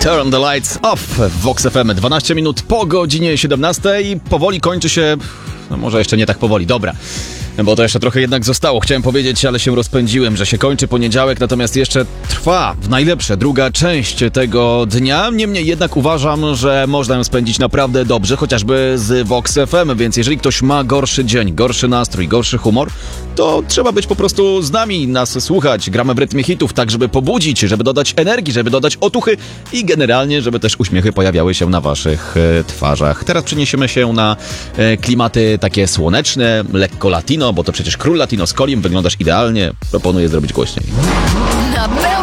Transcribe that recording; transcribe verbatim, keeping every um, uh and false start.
Turn the Lights Off w Vox F M. dwanaście minut po godzinie siedemnastej. Powoli kończy się... No może jeszcze nie tak powoli, dobra. Bo to jeszcze trochę jednak zostało. Chciałem powiedzieć, ale się rozpędziłem, że się kończy poniedziałek, natomiast jeszcze trwa w najlepsze druga część tego dnia. Niemniej jednak uważam, że można ją spędzić naprawdę dobrze, chociażby z Vox F M, więc jeżeli ktoś ma gorszy dzień, gorszy nastrój, gorszy humor, to trzeba być po prostu z nami, nas słuchać. Gramy w rytmie hitów, tak żeby pobudzić, żeby dodać energii, żeby dodać otuchy i generalnie, żeby też uśmiechy pojawiały się na waszych e, twarzach. Teraz przeniesiemy się na e, klimaty takie słoneczne, lekko latino, bo to przecież król latino z Kolim, wyglądasz idealnie. Proponuję zrobić głośniej. Na